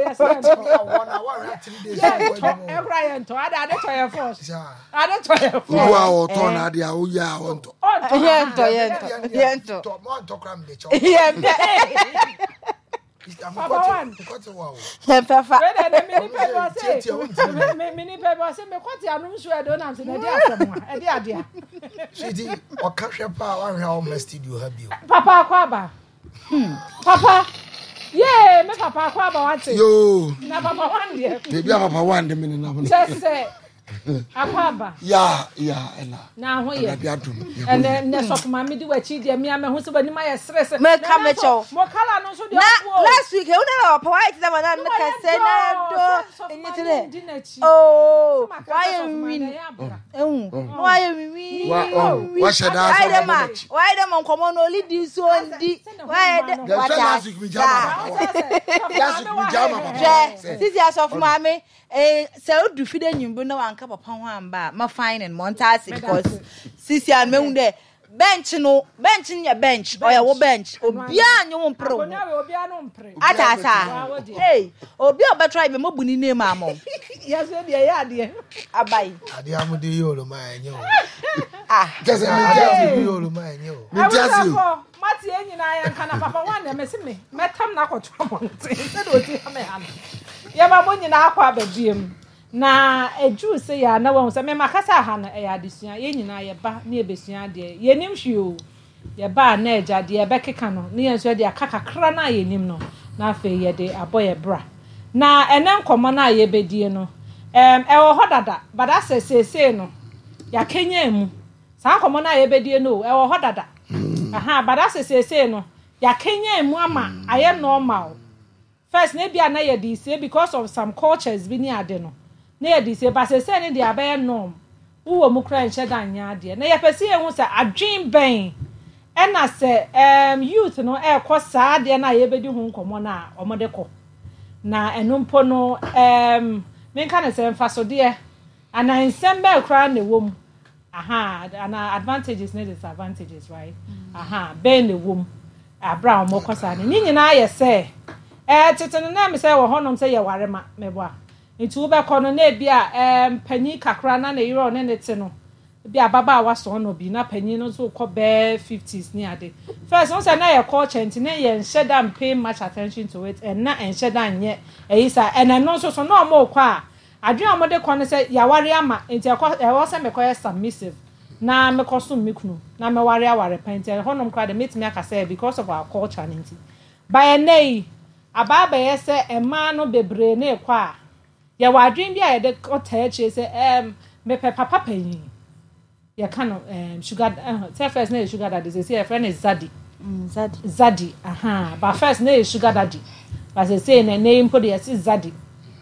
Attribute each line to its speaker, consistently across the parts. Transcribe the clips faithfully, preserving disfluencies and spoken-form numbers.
Speaker 1: Yes, one
Speaker 2: hour three days.
Speaker 1: Every ento, I don't try your force. I don't try your force.
Speaker 3: Wow, turn at the oh yeah, on to.
Speaker 4: Yento, yento, yento.
Speaker 2: Tomorrow to cram the chop.
Speaker 4: Yento.
Speaker 1: Papa one.
Speaker 4: Papa.
Speaker 1: Many people say, many people say, me kwati anum so edo na se na dia asem a, e dia dia.
Speaker 2: Sweetie, o ka hwe pa wa hwe o studio ha bio.
Speaker 1: Papa akwaba. Hmm. Papa. Yeah, me papa akwaba wate.
Speaker 3: Yo.
Speaker 1: Na papa one dia.
Speaker 3: Baby papa one de me na.
Speaker 1: Just say akwaba.
Speaker 3: Yeah, yeah, ela.
Speaker 1: Na ho ye.
Speaker 3: And
Speaker 1: then na so kuma me di wachi dia me am ho se bani ma ye stress.
Speaker 4: Me ka me cho.
Speaker 1: Mo kala no so dia
Speaker 4: na last week e una papa white da man na ka se na do enyitire. Oh, why you win? Ehun. Why you win?
Speaker 3: Wa sheda so.
Speaker 4: Why dem ma? Why dem nkomo no lead this so ndi. Why dem
Speaker 3: what last week we jama. Last week we jama.
Speaker 4: Sisi asofu mama eh se odu fide nyimbu na wanka papa ho amba ma fine and montasi because sisi an mehu de bench no bench nya bench oya wo bench obia anyo wo mpro
Speaker 1: onya we obia no mpre
Speaker 4: atasa hey obi obetry be mobuni name amon
Speaker 1: yes we de ya de
Speaker 4: abai
Speaker 2: ade amode yoro ma enyo
Speaker 4: ah
Speaker 2: just me just be yoro ma enyo
Speaker 3: me just you
Speaker 1: mati enyina ya nka na papa one na mesi me metam na kwoto amonte se do ti ha me ha ya ba mo nyina akwa abadiem na eju se ya na won se me makasa ha na e ya desua ye nyina ye ba na e besua de ye nim hwe o ye ba na eja de e be keka no ne ye so de akaka kra na ye nim no na afa ye de aboye bra na enen komo na ye bedie no em e wo hodada bada sesese no ya kenya emu sa komo na ye bedie no e wo hodada aha bada sesese no ya kenya emu ama aye normal first na bia na ye di say because of some cultures bi ni ade no na ye di say ba sesese ni dia be norm wo mu kra nche dan nya ade na ye pese ye hu say adwen ben e na say um youth no e ko sa ade na ye bedi hu nkomo na omode ko na enumpo no um men kan say mfaso de ana ensemble kra na wo mu aha ana advantages na disadvantages right mm. aha ben na wo mu abra mo ko sa ni nyina ye say eh tetene na me say wo honom say ye warema mebo a nti wo be ko no na bia em panyi kakra na na yiro ne ne te no bia baba wa so no bi na panyi no so ko be fifties ni ade first one say na ye culture nti na ye nsheda pay much attention to it and na nsheda nye eyisa and no so so no mo kwa adwen amode ko no say ya ware ama nti e ko e wo say me ko ye submissive na me ko so mikunu na me ware aware panti honom kwa de meet me aka say because of our culture nti by nay ababa ye say ema no bebre na ekwa ye wadwen bia ye de otache say em me papa panyi ye kano um sugar uh, say first na sugar daddy say your friend is Zadi
Speaker 4: mm, Zadi
Speaker 1: Zadi aha but first na sugar daddy but say say na name put yes Zadi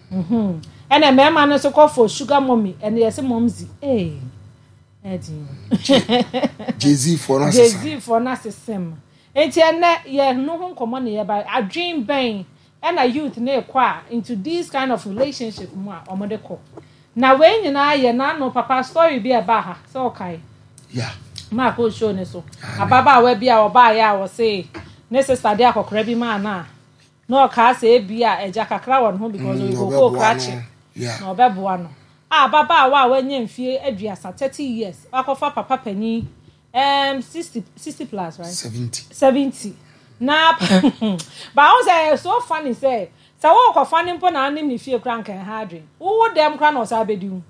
Speaker 1: mhm and a man no so call for sugar mommy and yes momzy eh edi
Speaker 3: Jay-Z for us
Speaker 1: Jay-Z for us sem enti na ye no ho komo na ye ba adwen ben and a youth na ekwa into this kind of relationship mu a omode ko na we nyina ye na no papa story bi e ba ha so okay
Speaker 3: yeah
Speaker 1: ma ko show ne so ababa wa bi a oba ya wo say ne sister de akokra bi ma na no ka say bi a eja kakra won ho because we go go krachi
Speaker 3: yeah
Speaker 1: no beboa no ah baba wa wa nya mfie aduasa thirty years akofa papa pani um sixty sixty plus right
Speaker 3: seventy
Speaker 1: seventy na but I was so funny say so wo ko funny mpo na anim ni fie kra nkan ha adwen wo dem kra na o sa bedi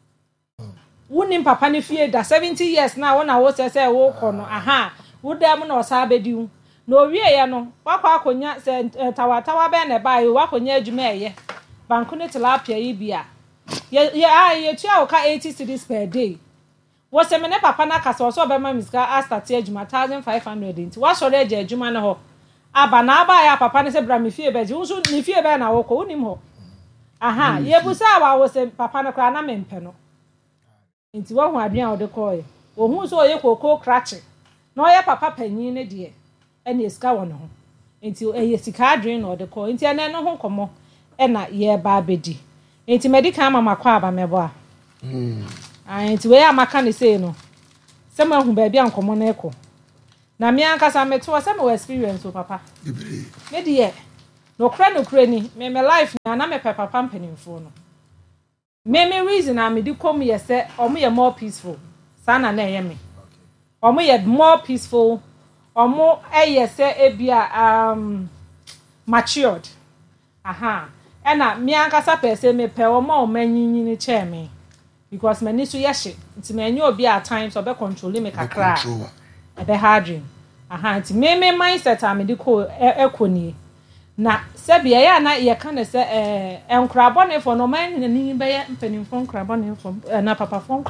Speaker 1: wo nim papa ni fie da seventy years na wo na wo se se wo ko no aha wo dem na o sa bedi no wie ye no wakwa akonya se tawatawa be na ba ye wakonya adwuma eye banku ne tilapia yi bia ye ye ah ye tua o ka eighty cedis per day wo se me ne papa na kasa o so be ma miska a start adwuma one thousand five hundred nti wa so re je adwuma ne ho aba na aba ya papa ne se bra me fie be je unso ne fie be na wo ko unim ho aha ye busa wa wo se papa ne kra na mempe no nti wo hu adwen a wo de ko ye wo hu so ye kokoko krache na o ye papa panyin ne de ene eska wo ne ho nti e ye sika adwen na o de ko nti ene no ho komo e na ye ba bedi nti medical mama kwa aba mebo a mm ai nti we amaka ne sei no se ma hu ba bia nkomo na eko na me anka sa meto se me experience o papa
Speaker 3: bibiri
Speaker 1: me de no kra no kra ni me me life na na me papa pampanimfo no me me reason am di come ye say omo ye more peaceful sana na ye me omo ye more peaceful omo eye say ebia um matured aha ena me ankasa pese me pe omo o manyinyi ni che me because me ni so ye hye nti me enye obi at times obe control me kakra e be hard dream aha nti me me mindset am di ko ekoni na sebi ya na ye kan se eh enkrabone for no man ni be ye mpanimfo nkrabone for na papa fo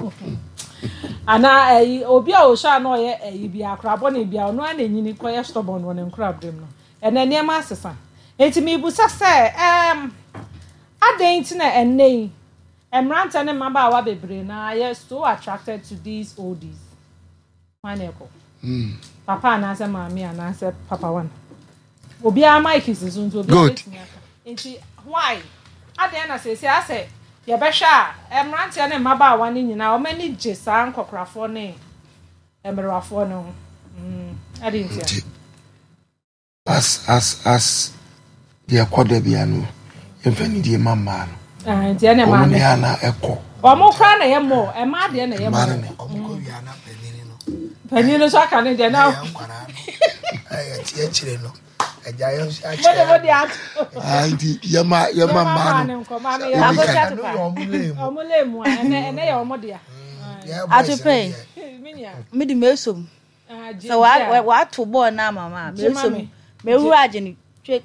Speaker 1: ana eh obi a o sha na ye eh bi akrabone bia ono na nyini ko ye stubborn won nkrabdem no ena ne ma asesa enti mi busa se em aden ti na enei emranta ne maba wa bebre na ye so attracted to these oldies maneko mm papa na se mami ana se papa one obi a Mike is so obi enti why aden na say say ase ye be hwa emrante ne maba wa ne nyina o mani je sa nkokrafo ne emerafo no mm aden ti
Speaker 2: as as as dia kwada bia no yemfani die mama no
Speaker 1: ah enti ene ma
Speaker 2: ne ana ekọ
Speaker 1: o mo kra na ye mo e ma de na ye mo
Speaker 3: o mo ko wi ana panini no
Speaker 1: panini so aka ne de na
Speaker 3: eh tie chire no eja yo a
Speaker 1: chire mo de mo de at
Speaker 2: ah enti yema yema ma no
Speaker 1: abosha to pa o mo le mu ene ene ye o mo de
Speaker 4: atupe me di mesom so wa wa to bo na mama mesom me hu ageni twe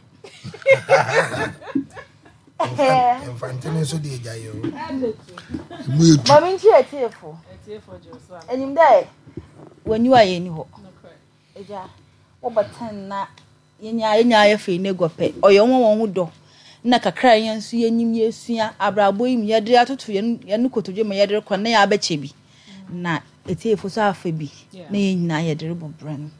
Speaker 3: Infantile so de jayo.
Speaker 4: Mama nchi etiefo. Etiefo Joshua. Enyim dai wanyu aye ni ho. Eja wo batan na yenya yenya ya fe ne gope. Oyo won won hu do. Na kakra yen so yenyim yesua abrabo yim yedre atoto yen yen kotodwe ma yedre kwa na ya abeche bi. Na etiefo so afa bi. Na yenyina yedre bobre no.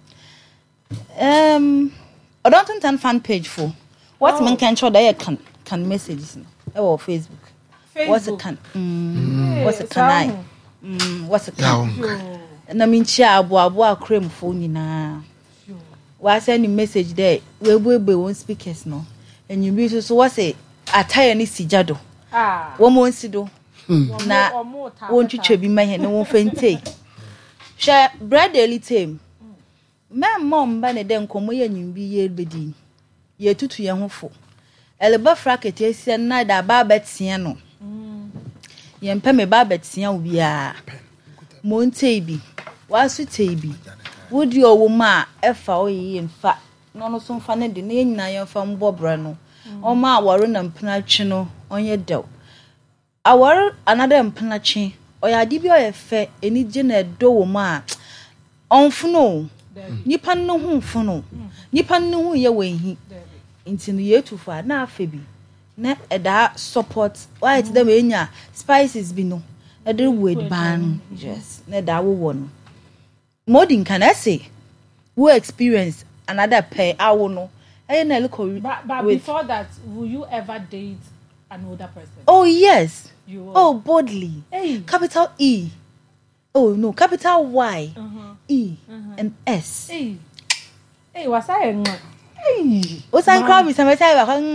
Speaker 4: Um I don't think fan page for. What man can show that can can messages no Facebook. Facebook. What's a can? Mm. What's a can I? Mm. What's a can? Na minchia abo abo akrem phone nyina. Wa send message there. We we we won speakers no. And you be so so what's a attire ni sijado. Ah. Wo mo nsido. Na won twitwa bi mahe na won fente. Share bread daily time. My mom ba ne den komo ye nyimbi ye bedi. Ye tutu ye hofo. Eleba fraket esia na da ba betia no. Mm. Ye mpa me ba betia obi a. Mo ntei bi. Wa su tei bi. Wodi owo ma efa oyi mfa. No no so mfa ne de na nyina ye mfa mbobra no. O ma aworo na mpena twe no onye dew. Aworo another mpena twe. Oya di bi oye fe eni je na do wo ma. Onfuno. Nipa no hu mfuno. Nipa no hu ye wenhi. Inti no yetufa na afebi na eda support why it them enya spices bi no eda wood ban yes na da wo won modern can I say who experience another pair awo no eh na look
Speaker 1: but, but before that will you ever date an older person?
Speaker 4: Oh yes, you oh boldly. Hey. Capital E, oh no, capital Y, uh-huh. E, uh-huh. and S.
Speaker 1: Hey, hey, what's I?
Speaker 4: Hey, what's I crab is a say?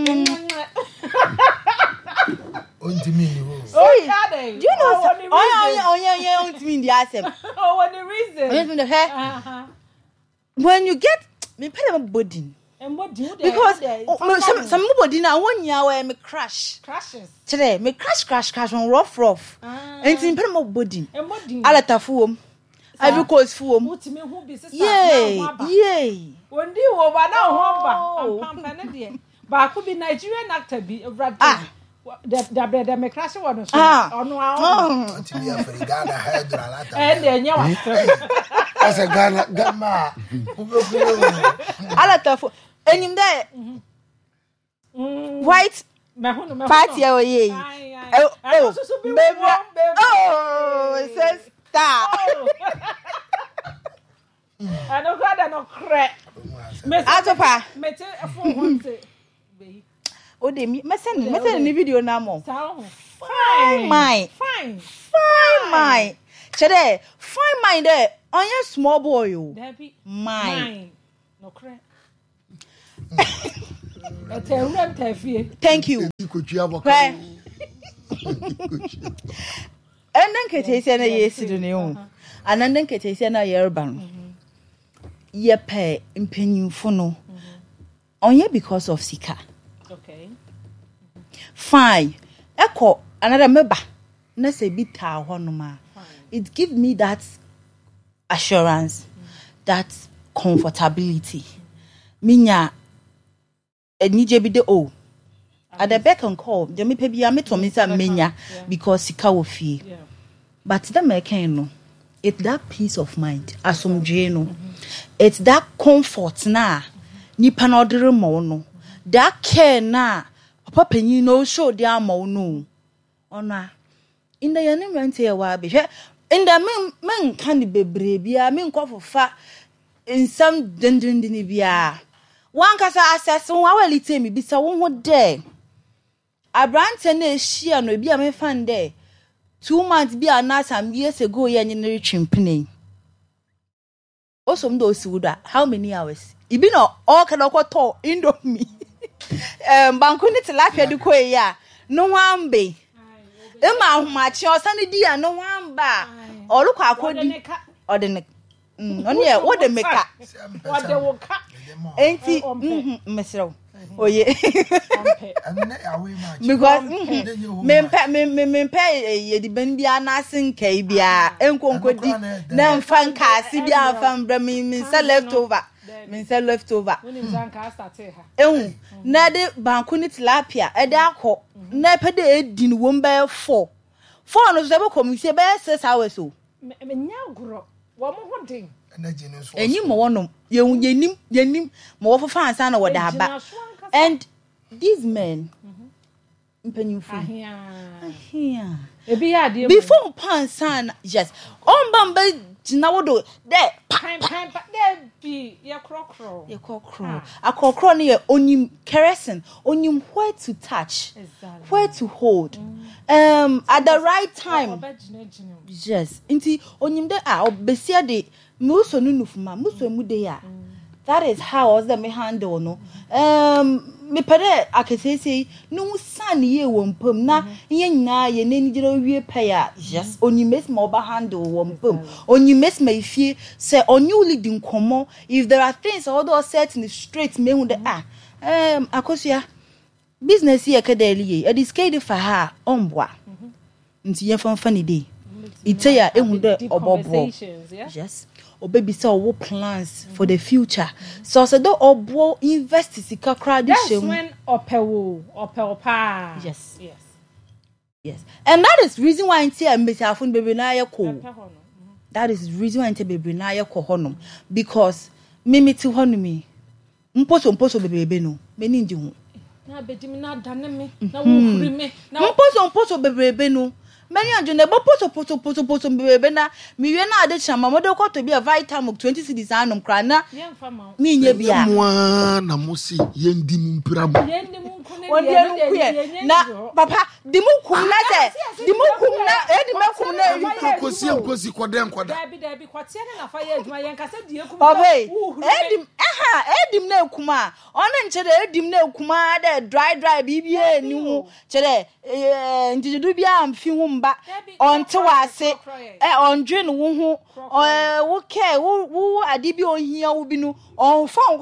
Speaker 1: Oh,
Speaker 4: do you know? Oh, yeah, oh, yeah, yeah, oh, yeah, yeah, yeah.
Speaker 1: Oh, what the reason?
Speaker 4: Uh-huh. When you get me, pay them body.
Speaker 1: And what do you do?
Speaker 4: Because oh, some somebody now one year where me crash.
Speaker 1: Crashes.
Speaker 4: Today, me crash, crash, crash on rough, rough. Ah. And it's in pay them body.
Speaker 1: And what do you?
Speaker 4: Alata fuom. I be cause fuom.
Speaker 1: What me who be sister?
Speaker 4: Yay, yay.
Speaker 1: When do you over now home? I'm Canadian. But I could be Nigerian actor be Brad. Ah. The the bread the me crash one so ono a
Speaker 3: until you for Ghana hydra lata
Speaker 1: and then you
Speaker 3: as a Ghana Ghana
Speaker 4: alata fo enyim there white party o ye oh oh sister
Speaker 1: I no grad no crack me
Speaker 4: atopa
Speaker 1: me te phone home say
Speaker 4: oh de me send me send ni video na mo
Speaker 1: fine
Speaker 4: my
Speaker 1: fine
Speaker 4: fine my chere fine my there on your small boy o
Speaker 1: Debbie
Speaker 4: mine
Speaker 1: no crack
Speaker 4: Thank you. Right. And then Kate said, yes, to the new. And then Kate said, I hear about ye pay in penny for no. Only because of Sika.
Speaker 1: Okay.
Speaker 4: Fine. Echo another member. Let's say bit honoma. It gives me that assurance, that comfortability. Minya a nijebide o. At the beck and call, the me pebi ame to me menya because Sika wo fie. But the mekano, it's that peace of mind. Asum jeno. It's that comfort na. Nipa na odere mo no. That care na. Papa penyi no show dia mo no. Ona. In the yanim rente ya wa be. In the men men kan bebre bia men kofofa in some dendendini bia. One kasa assess won awalite mi bisa won ho de. Abrante na ehia no bia me fan de. Two months bia na some years ago ye nyine retwimpene. Osom do siwuda. How many hours? Ibi no all can okwoto indomie. Um banku ni tilapia de ko ya. No wambe. Ema ahomachi osane di ya no wamba. Olukwa akodi. Odene. Mm, oni e wo de meka.
Speaker 1: Wo de wo ka.
Speaker 4: Enti mhm mesrew. Oye. Because mempe me mempe ye di ban bia na senkai bia enkonkodi na mfa nka ase bia mfa mbra me me left over. Me say left over.
Speaker 1: Woni nzanka start ha.
Speaker 4: Ehun na de banku ni tilapia e de akọ na pe de edin wo mba four. Four no so be komisi be six hours o.
Speaker 1: Me nya gro. Wo mo ho den.
Speaker 3: Energy no so.
Speaker 4: Enyim mo wonom. Ye yenim yenim mo wo fa ansa na wo da aba. And these men mpenyufu.
Speaker 1: Ahia.
Speaker 4: Ahia.
Speaker 1: Ebi ya de.
Speaker 4: Before pansan yes. On bamba jina wodo there.
Speaker 1: Pan pan there be ye krokro.
Speaker 4: Ye krokro. Akrokro ne ye onyim kerosene, onyim where to touch,
Speaker 1: exactly.
Speaker 4: Where to hold. Mm. Um at the right time. Yes. Inti onyim de ah obesia de muso nunufuma, muso mu de ya. That is how was the me handle no. Um me pere akesese no san ye wompam na ye nyina ye nani giro wie paya. Yes, onyi mes ma oba handle wompam. Onyi mes ma ifie say onyu leading komo if there are things all set in the straight me hu de ah um akosua business here kedeli e diskade for her onboa. Nti ye fan fan dey. Ite ya ehu de obobo. Yes. Or baby so what plans for the future. So so do obo invest sika crowd.
Speaker 1: That's when opewo opeopa.
Speaker 4: Yes.
Speaker 1: Yes.
Speaker 4: Yes. And that is reason why I say mbesi afun baby na ye ko. That is the reason why I say baby na ye ko honum because mimi ti honumi. Mposo mposo baby no. Meni ndi hu.
Speaker 1: Na bedimi na dane me na wo huri me. Na
Speaker 4: mposo mposo baby no. Many anjo ne bo poto poto poto poto bebe na mi we na ade chama mo de kwato bi a vitamin twenty cedis anum kra na mi nye bia
Speaker 3: mo na mo si yendi mu mpira mo
Speaker 1: yendi mu nkune
Speaker 4: ye na papa di mu kum na se di mu kum na e di me kum na
Speaker 3: kosi kosi koden koda
Speaker 1: dabi dabi kwatie na fa ye adwuma ye nkase die kum
Speaker 4: papa e di aha e di na kum a ona nche de e di na kum a de dry dry bibie ni hu chere eh ntidu bia amfi hu ba onte wase eh ondwe no wo ho eh wo care wo wo ade bi ohia wo bi no on fa